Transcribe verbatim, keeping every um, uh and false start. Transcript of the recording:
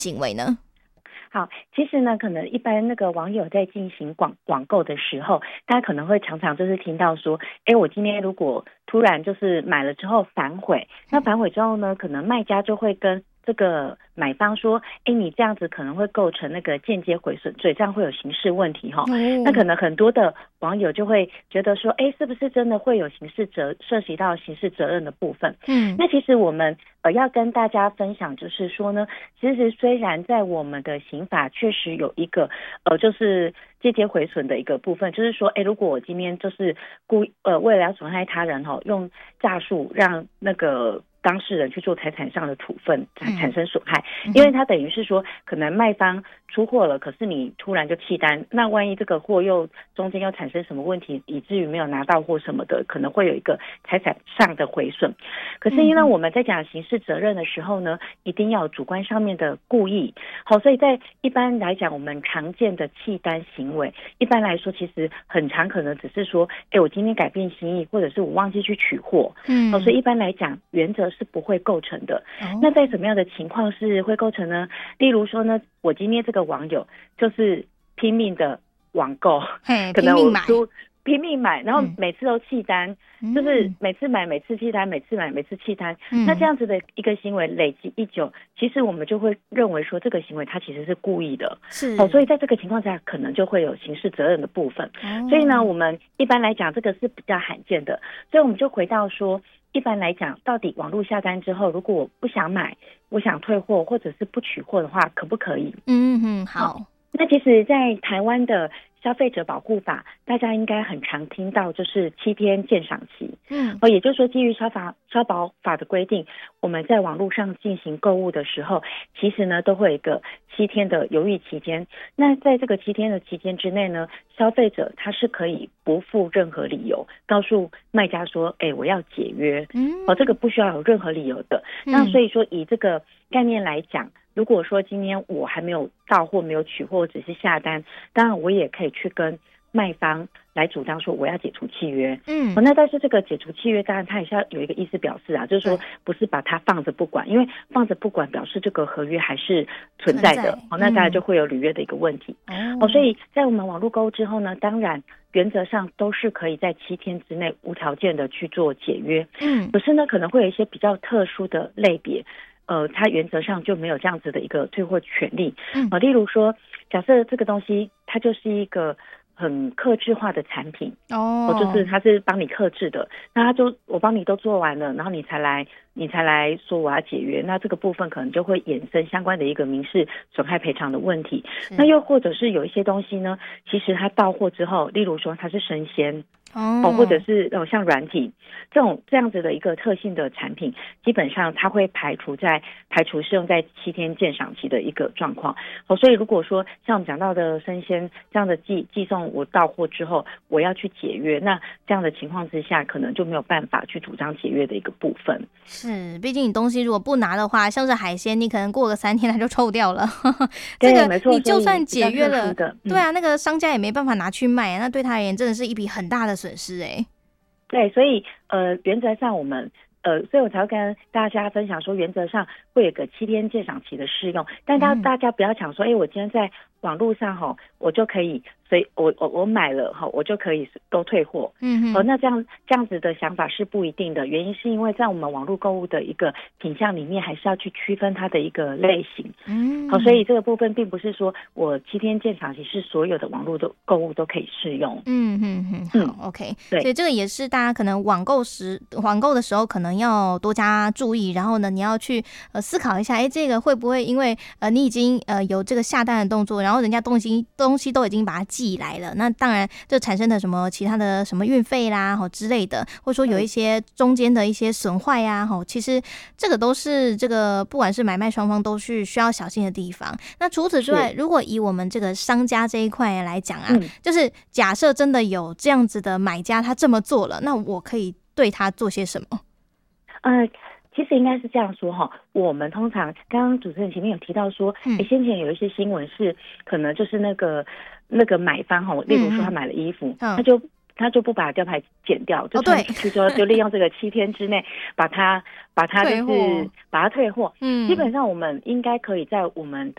行为呢？ 好，其实呢，可能一般那个网友在进行广网购的时候，大家可能会常常就是听到说，哎，我今天如果突然就是买了之后反悔，那反悔之后呢，可能卖家就会跟这个买方说，哎，你这样子可能会构成那个间接毁损罪，这样会有刑事问题哈、哦。那可能很多的网友就会觉得说，哎，是不是真的会有刑事责涉及到刑事责任的部分？嗯，那其实我们呃要跟大家分享，就是说呢，其实虽然在我们的刑法确实有一个呃就是间接毁损的一个部分，就是说，哎，如果我今天就是故呃为了要损害他人哈、哦，用诈术让那个当事人去做财产上的处分，产生损害，因为他等于是说，可能卖方出货了，可是你突然就弃单，那万一这个货又中间又产生什么问题，以至于没有拿到货什么的，可能会有一个财产上的毁损。可是因为我们在讲刑事责任的时候呢，一定要有主观上面的故意。好，所以在一般来讲，我们常见的弃单行为，一般来说其实很常可能只是说，哎，我今天改变心意，或者是我忘记去取货。嗯，好，所以一般来讲，原则是不会构成的。哦、那在什么样的情况是会构成呢？例如说呢，我今天这个网友就是拼命的网购，可能我出拼命买，然后每次都弃单，嗯、就是每次买每次弃单，每次买每次弃单。嗯、那这样子的一个行为累积已久，其实我们就会认为说这个行为它其实是故意的。是，哦，所以在这个情况下，可能就会有刑事责任的部分。哦、所以呢，我们一般来讲，这个是比较罕见的。所以我们就回到说，一般来讲，到底网络下单之后，如果我不想买，我想退货或者是不取货的话，可不可以？ 嗯嗯，好。哦、 那其实，在台湾的消费者保护法，大家应该很常听到，就是七天鉴赏期。嗯，哦，也就是说，基于消法消保法的规定，我们在网络上进行购物的时候，其实呢都会有一个七天的犹豫期间。那在这个七天的期间之内呢，消费者他是可以不附任何理由，告诉卖家说，哎，我要解约。嗯，哦，这个不需要有任何理由的。嗯、那所以说，以这个概念来讲，如果说今天我还没有到货、没有取货，只是下单，当然我也可以去跟卖方来主张说我要解除契约。嗯、哦，那但是这个解除契约，当然它也是要有一个意思表示啊，就是说不是把它放着不管，因为放着不管表示这个合约还是存在的。哦，那当然就会有履约的一个问题。嗯、哦，所以在我们网络购物之后呢，当然原则上都是可以在七天之内无条件的去做解约。嗯，可是呢，可能会有一些比较特殊的类别。呃，它原则上就没有这样子的一个退货权利。嗯、呃，例如说，假设这个东西它就是一个很客制化的产品哦，就是它是帮你客制的，那它就我帮你都做完了，然后你才来你才来说我要解约，那这个部分可能就会衍生相关的一个民事损害赔偿的问题。那又或者是有一些东西呢，其实它到货之后，例如说它是生鲜。哦，或者是呃像软体这种这样子的一个特性的产品，基本上它会排除在排除适用在七天鉴赏期的一个状况。哦，所以如果说像我们讲到的生鲜这样的寄寄送，我到货之后我要去解约，那这样的情况之下，可能就没有办法去主张解约的一个部分。 是，毕竟你东西如果不拿的话，像是海鲜，你可能过个三天它就臭掉了。这个你就算解约了，嗯、对啊，那个商家也没办法拿去卖，那对他而言真的是一笔很大的损失哎、欸。 对，所以呃，原则上我们呃，所以我才会跟大家分享说，原则上会有个七天鉴赏期的适用，但大大家不要想说，哎、欸，我今天在网络上哈，我就可以，所以我我我买了哈，我就可以都退货。嗯哦，那这样这样子的想法是不一定的，原因是因为在我们网络购物的一个品项里面，还是要去区分它的一个类型。嗯，好，所以这个部分并不是说我七天鉴赏期是所有的网络的购物都可以适用。 嗯嗯嗯，好、嗯、，OK， 对，所以这个也是大家可能网购时网购的时候可能要多加注意，然后呢，你要去呃思考一下，哎，这个会不会因为呃你已经呃有这个下单的动作，然后人家东西东西都已经把它寄来了，那当然就产生的什么其他的什么运费啦吼之类的，或者说有一些中间的一些损坏呀吼，其实这个都是这个不管是买卖双方都是需要小心的地方。那除此之外，如果以我们这个商家这一块来讲啊、嗯，就是假设真的有这样子的买家他这么做了，那我可以对他做些什么？ 呃其实应该是这样说哈，我们通常刚刚主持人前面有提到说，哎、嗯，先前有一些新闻是可能就是那个那个买方哈，例如说他买了衣服，嗯、他就他就不把吊牌剪掉，就穿出去之后就利用这个七天之内把它把它就是把它退货。嗯，基本上我们应该可以在我们